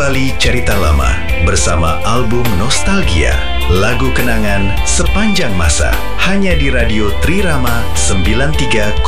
kembali cerita lama bersama album Nostalgia, lagu kenangan sepanjang masa, hanya di Radio Trirama 93,4